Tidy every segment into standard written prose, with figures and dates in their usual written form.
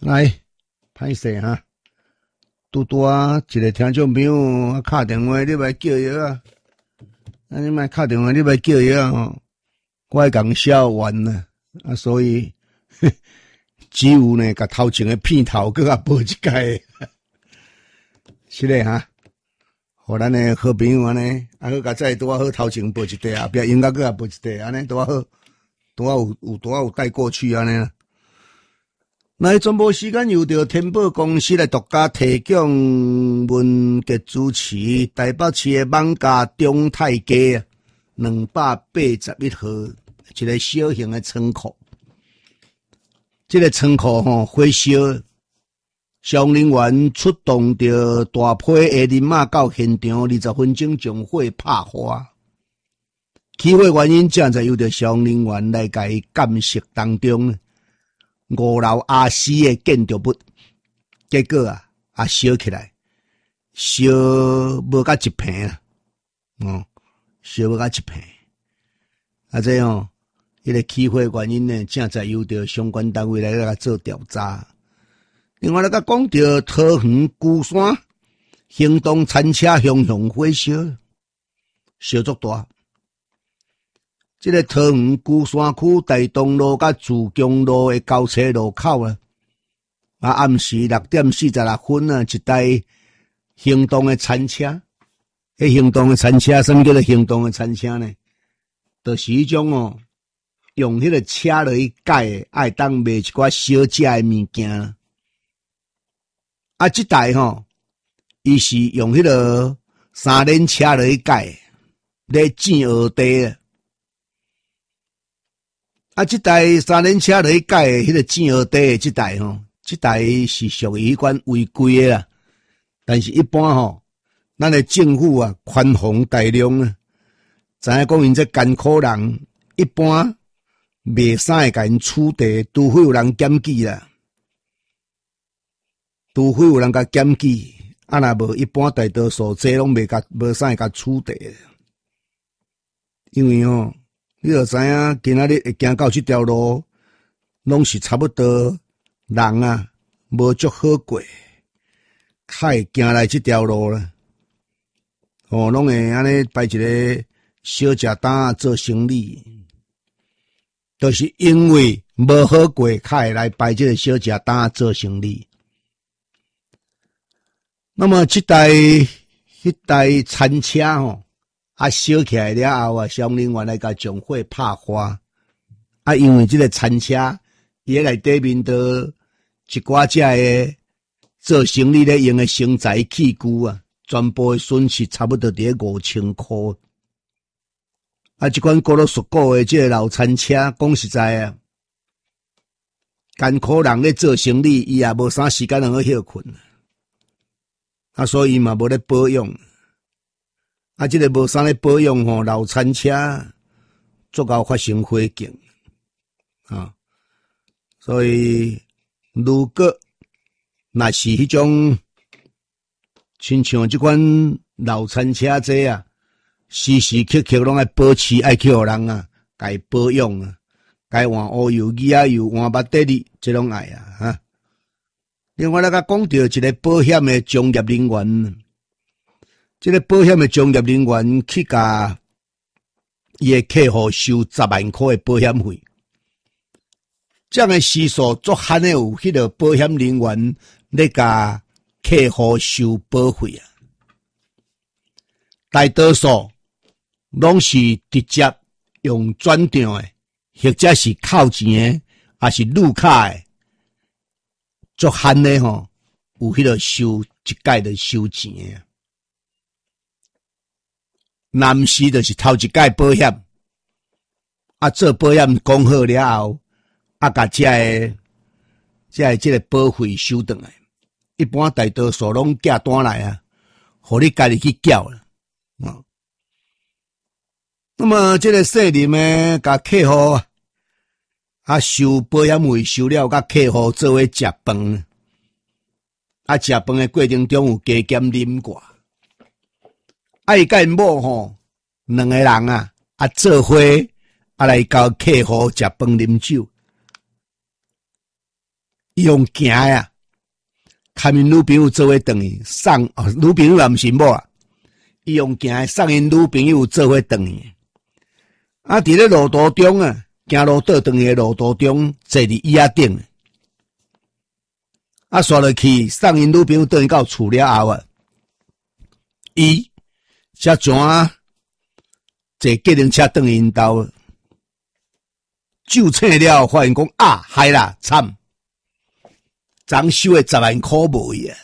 来，歹势哈，拄啊一个听众朋友敲电话，你莫叫药啊！你莫敲电话，你莫叫药啊！吼，我会共笑完啦，所以只有呢，甲头前的片头搁较报一解，是嘞哈。互咱的好朋友安尼，好甲再拄好头前报一块，后壁应该搁较报一块，安尼拄好，拄有带过去安尼啦。来，全部时间由着天宝公司来独家提供文杰主持，台北市的艋舺中泰街281号一个小型的仓库。这个仓库火烧，消防人员出动着大批的人马到现场，20分钟将火拍花。起火原因正在由着消防人员来甲伊监视当中。5楼A4的建筑物，结果烧起来，烧无甲一平啦，烧无甲一平。这迄个起火原因呢，正在由着相关单位来甲做调查。另外，甲讲到桃园龟山行动餐车熊熊火烧，烧足大。这个桃园龟山区大东路甲自强路的交叉路口啊，暗时6点46分啊，一台行动的餐车，行动的餐车，什么叫做行动的餐车呢？就是迄种用迄个车来改的，爱当卖一寡小食的物件。这台伊是用迄个3轮车来改，咧剪蚵地啊。这台3轮车来改迄个剪蚵地这台这台是属于迄款违规的啦。但是一般咱的政府宽宏大量啊，知影讲因这艰苦人，一般袂使会甲因处地，除非有人检举啦，除非有人甲检举，若无一般大多数这拢无使甲处地，因为你就知影，今仔日会行到这条路，拢是差不多人无足好过，较会行来这条路啦。拢会安尼摆一个小食摊做生意，就是因为无好过，较会来摆这个小食摊做生意。那么迄台餐车烧起来了后消防人员来甲将火拍花。因为这个餐车伊内底面到一寡只的做生意咧用的生材器具全部的损失差不多伫5000块。这款过了熟过的这个老餐车，讲实在艰苦人咧做生意，伊也无啥时间能够休困。所以嘛无咧保养。这个无啥咧保养老餐车足够发生火警所以如果若是迄种亲像这款老餐车这时时刻刻拢爱保持，爱去互人甲伊保养该换乌油、机油、换巴底哩，这拢爱另外，甲讲到一个保险的从业人员，这个保险的从业人员去甲伊的客户收10万块的保险费，这样的时数足罕的有迄个保险人员咧甲客户收保费大多数拢是直接用转账的，或者是扣钱的，还是入卡的。足罕的有迄个收一届的收钱的，男士就是头一届保险，做保险讲好了后，甲这个保费收转来。一般大多数拢寄单来互你家己去缴啦。那么这个姓林的甲客户收保险费收了，甲客户做伙食饭。食饭的过程中有加减啉过。伊甲因某两个人做伙来交客户食饭啉酒。 伊用行呀，看因女朋友做伙转去送，女朋友也毋是某啊，伊用行送因女朋友做伙转去。啊，伫咧路途中啊，行路倒转去的路途中，坐伫椅仔顶。啊，刷落去送因女朋友倒去到厝了后啊，伊才怎坐计程车转因兜，就醒了，发现讲啊，害啦，惨！昨收的10万块无去啊！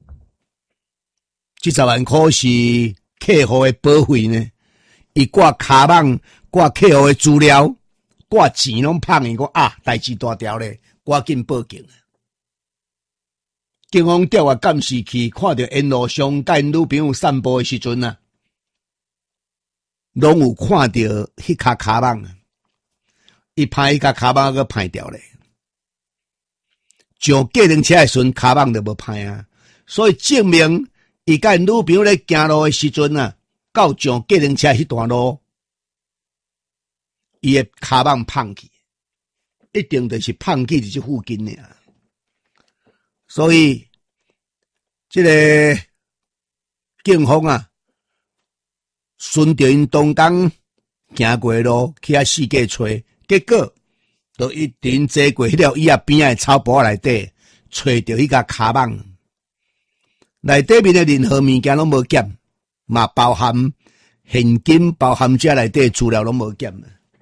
这10万块是客户的保费呢，伊挂卡网，挂客户的资料，挂钱拢胖伊讲啊，代志大条咧，赶紧报警。警方调阅监视器，看到沿路上甲因女朋友散步的时阵啊，拢有看到迄卡卡网，伊拍迄卡卡网个拍掉咧。上计程车的时阵，卡网就无拍啊，所以证明伊甲因女朋友咧行路的时阵啊，到上计程车迄段路，伊的卡网放去，一定就是放去伫这附近尔。所以，这个警方啊，顺着因东港行过路去遐四界找，结果就一定坐过迄条椅仔边仔的草坡内底，找到迄个卡网，内底面的任何物件拢无捡，嘛包含现金，包含遮内底资料拢无捡。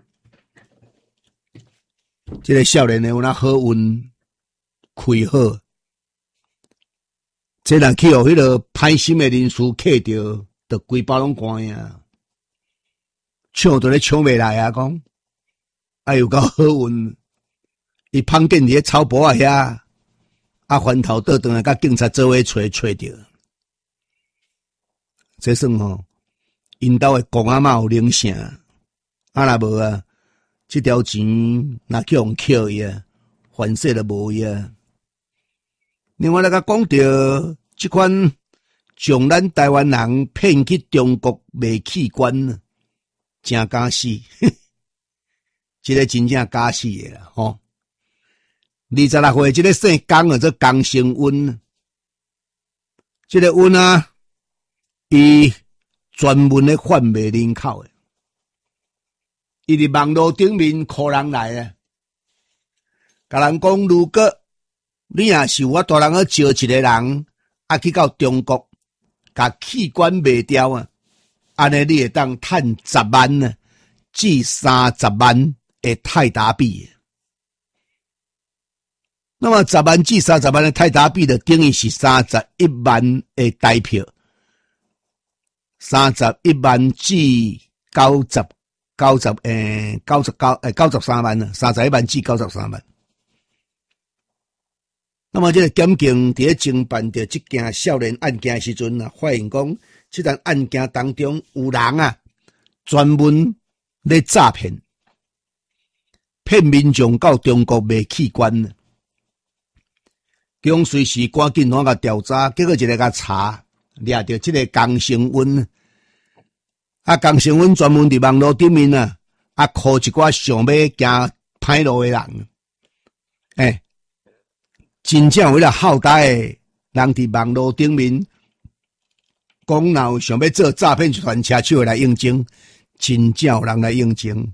这个少年的有哪好运开好。这若去互迄个歹心的人士客着，就规包拢关呀，抢都咧抢袂来啊！讲，哎有够好运，伊碰见伫咧草坡仔遐，啊翻头倒转来，甲警察做伙找着，这算吼，因兜的公阿嬷有灵性，啊若无啊，这条钱若去互捡伊啊，反正就无伊啊。另外，来甲讲到这款将咱台湾人骗去中国卖器官，真假死，这个真正假死的啦吼。26岁，这个姓江的，这江成温，这个温啊，伊专门咧贩卖人口的，伊伫网络顶面靠人来啊，甲人讲如果你若是我大人去招一个人，啊去到中国，甲器官卖掉啊，安尼你会当赚10万啊，至30万的泰达币。那么10万至30万的泰达币就等于是31万的台票，31万至93万啊，31万至93万。那么这个检警伫咧侦办着这件少年案件时阵啊，发现讲这件案件当中有人啊，专门咧诈骗民众到中国卖器官。警随时赶紧甲调查，结果一个甲查，掠着这个江成温。啊，江成温专门伫网络顶面啊，靠一寡想要行歹路的人，真正为了好歹的人伫网络顶面讲，若有想要做诈骗集团车手来应征，真正有人来应征。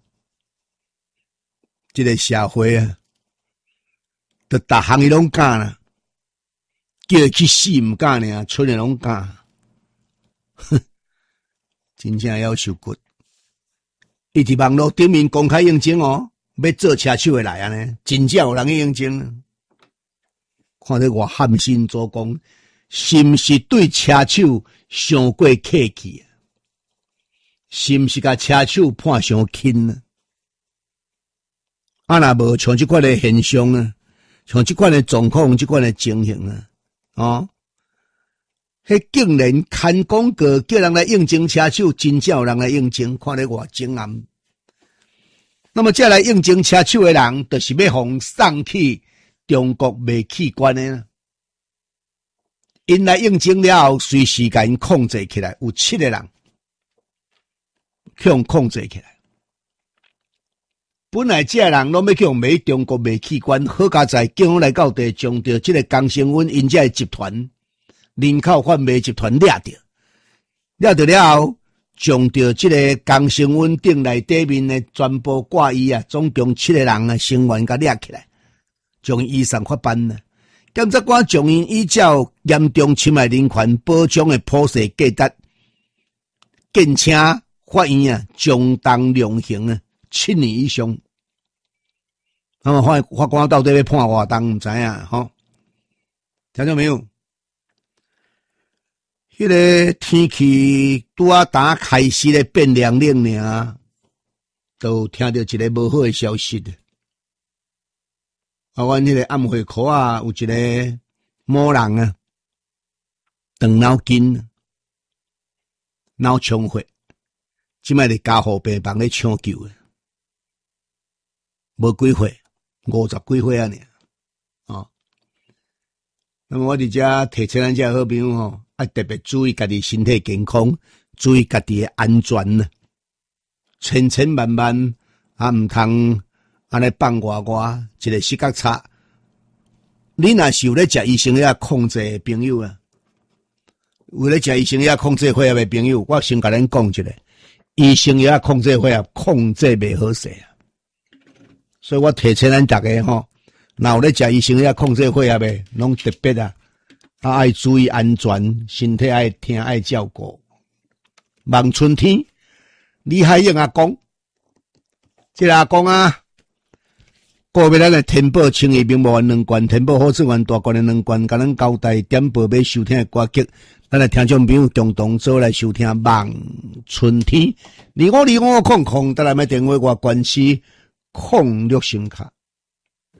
这个社会啊，就逐项伊拢敢啦，叫伊去死毋敢尔，剩诶拢敢，真正要受骨。伊伫网络顶面公开应征哦，要做车手诶来安尼，真正有人去应征。看得我寒心做讲，是毋是对车手伤过客气啊？是毋是甲车手判伤轻啊？啊，若无像这款的现象啊，像这款的状况，这款的情形啊，迄竟然看广告叫人来应征车手，真正有人来应征，看得我惊暗。那么，这来应征车手的人，就是要互送去中国卖器官的，因来应征了后，随时甲因控制起来，有7个人，去控制起来。 本来这人拢要去用买中国煤气管，好佳在警方来到地，将着这个江生温因这集团人口贩卖集团抓着了后，将着这个江生温顶内底面的全部挂衣啊，总共7个人啊成员甲抓起来，将伊送法办了。检察官将因依照严重侵害人权保障的普世价值，建请法院啊将当量刑啊7年以上。那么法官到底要判偌重，唔知影吼？听到没有？迄个天气拄啊打开始咧变凉尔，都听到一个无好的消息的。阮迄个暗会口啊，有一个某人啊，动脑筋，脑充血，即摆伫家护病房咧抢救诶，无几岁，50几岁啊尔，哦。那么我伫遮提醒咱遮好朋友吼，要特别注意家己身体健康，注意家己诶安全呢，千万啊毋通安尼放外一个四角叉。你若是有咧食医生药控制的朋友啊，有咧食医生药控制血压的朋友，我先甲恁讲一下，医生药控制血压控制袂好势啊。所以我提醒咱大家吼，若有咧食医生药控制血压的，拢特别啊，爱注意安全，身体爱听爱照顾。望春天，李海英阿公，这个阿公啊。个别咱个天宝青义名无两关，天宝好处园大关的两关，甲咱交代点播要收听的歌曲，咱来听众朋友共同做来收听《望春天》。252500，再来买电话我关系06声卡。